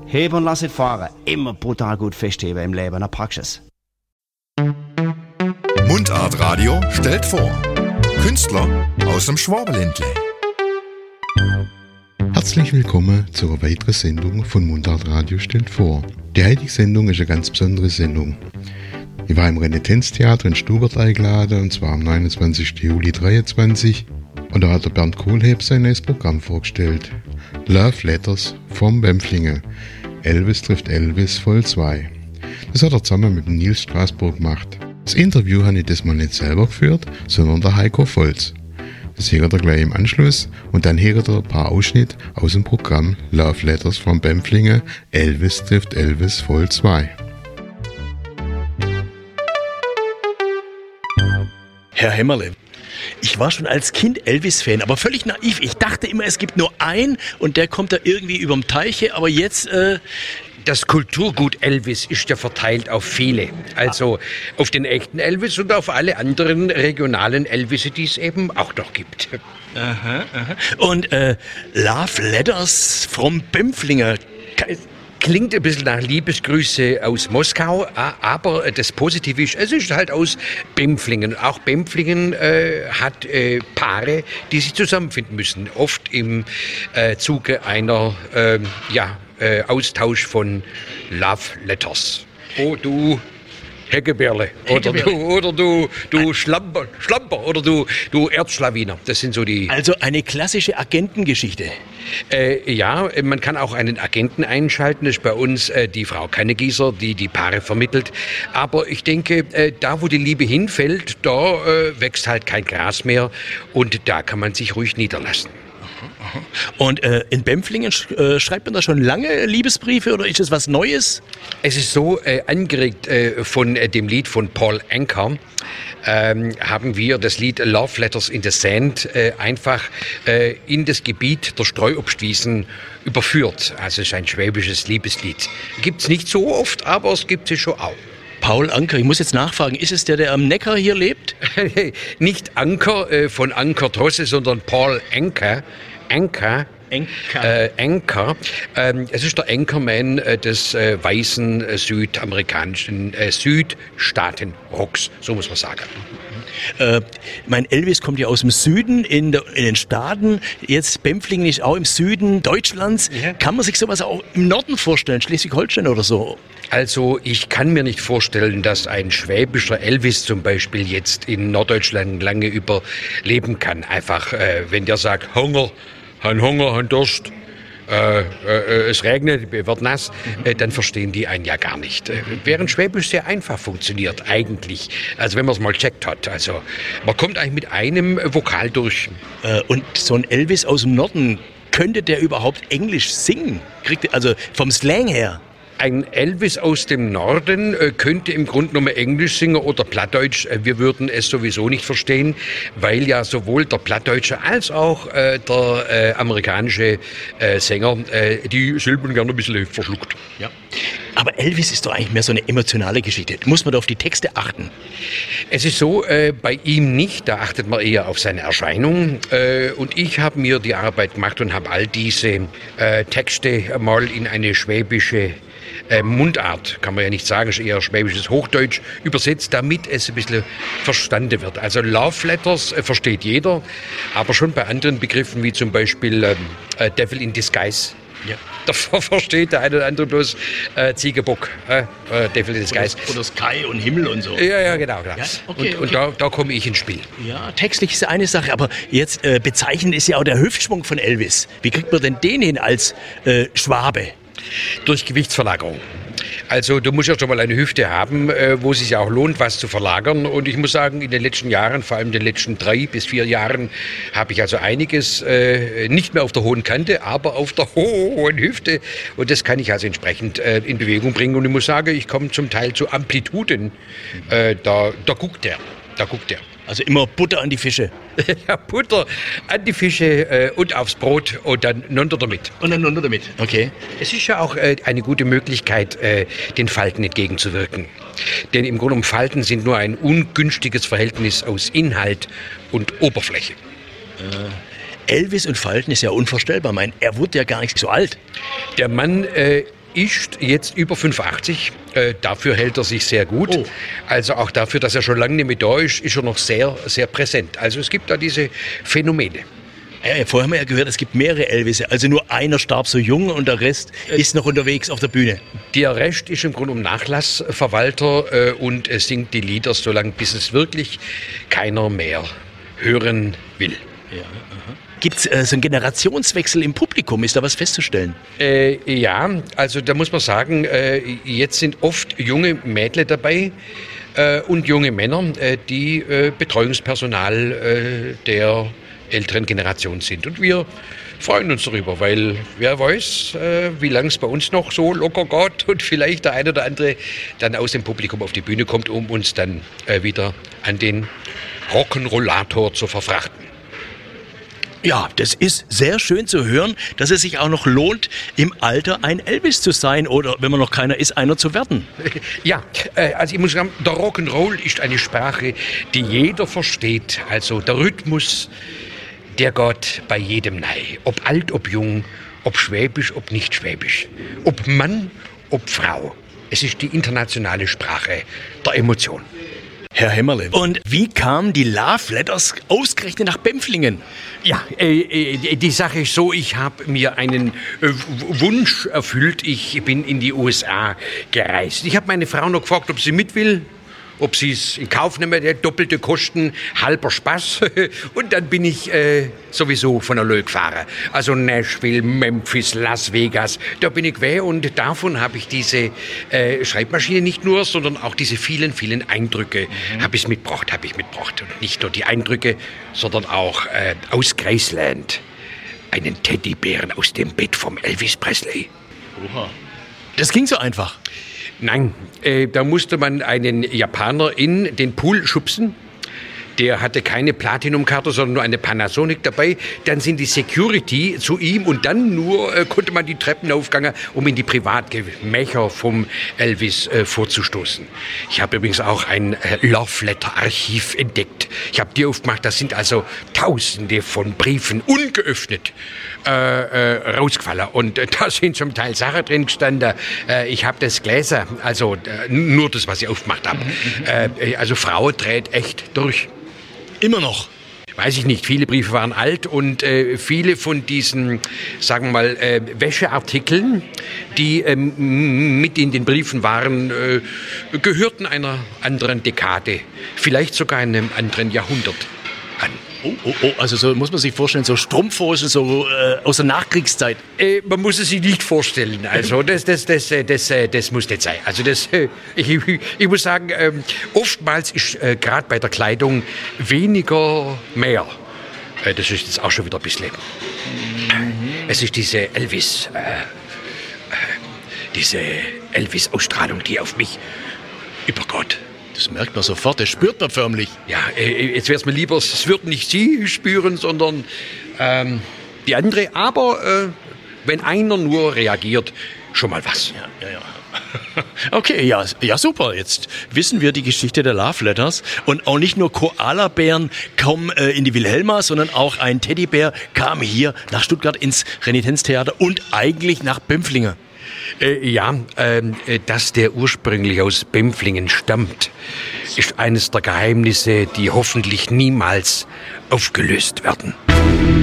Heben und lasset fahren. Immer brutal gut festheben im Leben, in der Praxis. Mundart Radio stellt vor. Künstler aus dem Schwabenländle. Herzlich willkommen zu einer weiteren Sendung von Mundart Radio stellt vor. Die heutige Sendung ist eine ganz besondere Sendung. Ich war im Renitenztheater in Stubert eingeladen, und zwar am 29. Juli 2023. Und da hat der Bernd Kohlhepp sein neues Programm vorgestellt. Love Letters vom Bempflingen. Elvis trifft Elvis Vol 2. Das hat er zusammen mit dem Nils Straßburg gemacht. Das Interview habe ich diesmal nicht selber geführt, sondern der Heiko Volz. Das hört er gleich im Anschluss und dann hört er ein paar Ausschnitte aus dem Programm Love Letters vom Bempflingen. Elvis trifft Elvis Vol 2. Herr Hämmerle, ich war schon als Kind Elvis-Fan, aber völlig naiv. Ich dachte immer, es gibt nur einen und der kommt da irgendwie überm Teiche, aber jetzt... Das Kulturgut Elvis ist ja verteilt auf viele. Also auf den echten Elvis und auf alle anderen regionalen Elvisse, die es eben auch noch gibt. Aha. Und Love Letters vom Bempflinger. Klingt ein bisschen nach Liebesgrüße aus Moskau, aber das Positive ist, es ist halt aus Bempflingen. Auch Bempflingen hat Paare, die sich zusammenfinden müssen. Oft im Zuge einer Austausch von Love Letters. Oh, du Heckeberle. Oder du Schlamper oder du Erzschlawiner. Das sind so die... Also eine klassische Agentengeschichte. Ja, man kann auch einen Agenten einschalten. Das ist bei uns die Frau Kannegießer, die die Paare vermittelt. Aber ich denke, da wo die Liebe hinfällt, da wächst halt kein Gras mehr. Und da kann man sich ruhig niederlassen. Und in Bempflingen schreibt man da schon lange Liebesbriefe oder ist es was Neues? Es ist so, angeregt von dem Lied von Paul Anka, haben wir das Lied Love Letters in the Sand einfach in das Gebiet der Streuobstwiesen überführt. Also es ist ein schwäbisches Liebeslied. Gibt es nicht so oft, aber es gibt es schon auch. Paul Anka, ich muss jetzt nachfragen, ist es der am Neckar hier lebt? Nicht Anker von Anker Drosse, sondern Paul Anka. Anker. Es ist der Anchorman des weißen südamerikanischen Südstaaten-Rocks, so muss man sagen. Mein Elvis kommt ja aus dem Süden in den Staaten. Jetzt Bempflingen ist auch im Süden Deutschlands. Ja. Kann man sich sowas auch im Norden vorstellen, Schleswig-Holstein oder so? Also ich kann mir nicht vorstellen, dass ein schwäbischer Elvis zum Beispiel jetzt in Norddeutschland lange überleben kann. Einfach, wenn der sagt, Hunger, Durst, es regnet, wird nass, dann verstehen die einen ja gar nicht. Während Schwäbisch sehr einfach funktioniert eigentlich, also wenn man es mal checkt hat. Also man kommt eigentlich mit einem Vokal durch. Und so ein Elvis aus dem Norden, könnte der überhaupt Englisch singen? Also vom Slang her? Ein Elvis aus dem Norden könnte im Grunde genommen Englisch singen oder Plattdeutsch. Wir würden es sowieso nicht verstehen, weil ja sowohl der Plattdeutsche als auch der amerikanische Sänger die Silben gerne ein bisschen verschluckt. Ja. Aber Elvis ist doch eigentlich mehr so eine emotionale Geschichte. Muss man da auf die Texte achten? Es ist so, bei ihm nicht. Da achtet man eher auf seine Erscheinung. Und ich habe mir die Arbeit gemacht und habe all diese Texte mal in eine schwäbische Mundart, kann man ja nicht sagen, ist eher schwäbisches Hochdeutsch übersetzt, damit es ein bisschen verstanden wird. Also Love Letters versteht jeder, aber schon bei anderen Begriffen wie zum Beispiel Devil in Disguise. Ja. Da versteht der eine oder andere bloß Ziegenbock, Devil in Disguise. Oder Sky und Himmel und so. Ja, genau. Ja? Okay, und da komme ich ins Spiel. Ja, textlich ist eine Sache, aber jetzt bezeichnend ist ja auch der Hüftschwung von Elvis. Wie kriegt man denn den hin als Schwabe? Durch Gewichtsverlagerung. Also du musst ja schon mal eine Hüfte haben, wo es sich ja auch lohnt, was zu verlagern. Und ich muss sagen, in den letzten Jahren, vor allem in den letzten 3 bis 4 Jahren, habe ich also einiges nicht mehr auf der hohen Kante, aber auf der hohen Hüfte. Und das kann ich also entsprechend in Bewegung bringen. Und ich muss sagen, ich komme zum Teil zu Amplituden. Da guckt der. Also immer Butter an die Fische. Ja, Butter an die Fische und aufs Brot und dann runter damit. Okay. Es ist ja auch eine gute Möglichkeit, den Falten entgegenzuwirken. Denn im Grunde genommen Falten sind nur ein ungünstiges Verhältnis aus Inhalt und Oberfläche. Elvis und Falten ist ja unvorstellbar. Er wurde ja gar nicht so alt. Der Mann ist jetzt über 85. Dafür hält er sich sehr gut. Oh. Also auch dafür, dass er schon lange nicht mehr da ist, ist er noch sehr, sehr präsent. Also es gibt da diese Phänomene. Ja, vorher haben wir ja gehört, es gibt mehrere Elvisse. Also nur einer starb so jung und der Rest ist noch unterwegs auf der Bühne. Der Rest ist im Grunde Nachlassverwalter und singt die Lieder so lange, bis es wirklich keiner mehr hören will. Ja, gibt es so einen Generationswechsel im Publikum? Ist da was festzustellen? Ja, also da muss man sagen, jetzt sind oft junge Mädchen dabei und junge Männer, die Betreuungspersonal der älteren Generation sind. Und wir freuen uns darüber, weil wer weiß, wie lange es bei uns noch so locker geht und vielleicht der eine oder andere dann aus dem Publikum auf die Bühne kommt, um uns dann wieder an den Rock'n'Rollator zu verfrachten. Ja, das ist sehr schön zu hören, dass es sich auch noch lohnt, im Alter ein Elvis zu sein oder, wenn man noch keiner ist, einer zu werden. Ja, also ich muss sagen, der Rock'n'Roll ist eine Sprache, die jeder versteht. Also der Rhythmus, der geht bei jedem nahe. Ob alt, ob jung, ob schwäbisch, ob nicht schwäbisch. Ob Mann, ob Frau. Es ist die internationale Sprache der Emotion. Herr Hämmerle, und wie kamen die Love Letters ausgerechnet nach Bempflingen? Ja, die Sache ist so, ich habe mir einen Wunsch erfüllt. Ich bin in die USA gereist. Ich habe meine Frau noch gefragt, ob sie mit will. Ob sie es in Kauf nehmen, der doppelte Kosten, halber Spaß. Und dann bin ich sowieso von der Löh gefahren. Also Nashville, Memphis, Las Vegas, da bin ich weg. Und davon habe ich diese Schreibmaschine nicht nur, sondern auch diese vielen, vielen Eindrücke habe ich mitgebracht. Und nicht nur die Eindrücke, sondern auch aus Graceland einen Teddybären aus dem Bett vom Elvis Presley. Oha. Das ging so einfach. Nein, da musste man einen Japaner in den Pool schubsen. Der hatte keine Platinum-Karte, sondern nur eine Panasonic dabei. Dann sind die Security zu ihm und dann nur konnte man die Treppen aufgehen, um in die Privatgemächer vom Elvis vorzustoßen. Ich habe übrigens auch ein Love-Letter-Archiv entdeckt. Ich habe die aufgemacht, das sind also Tausende von Briefen ungeöffnet rausgefallen. Und da sind zum Teil Sachen drin gestanden. Ich habe das Gläser, also nur das, was ich aufgemacht habe. Also Frau dreht echt durch. Immer noch? Weiß ich nicht. Viele Briefe waren alt und viele von diesen, sagen wir mal, Wäscheartikeln, die mit in den Briefen waren, gehörten einer anderen Dekade, vielleicht sogar einem anderen Jahrhundert an. Oh, also so muss man sich vorstellen, so Strumpfhosen so aus der Nachkriegszeit. Man muss es sich nicht vorstellen. Also das muss nicht sein. Also ich muss sagen, oftmals ist gerade bei der Kleidung weniger mehr. Das ist jetzt auch schon wieder ein bisschen. Es ist diese Elvis-Ausstrahlung, die auf mich übergeht. Das merkt man sofort, das spürt man förmlich. Ja, jetzt wäre es mir lieber, es würden nicht Sie spüren, sondern die andere. Aber wenn einer nur reagiert, schon mal was. Ja. Okay, ja, super. Jetzt wissen wir die Geschichte der Love Letters. Und auch nicht nur Koalabären kommen in die Wilhelma, sondern auch ein Teddybär kam hier nach Stuttgart ins Renitenztheater und eigentlich nach Bempflingen. Dass der ursprünglich aus Bempflingen stammt, ist eines der Geheimnisse, die hoffentlich niemals aufgelöst werden.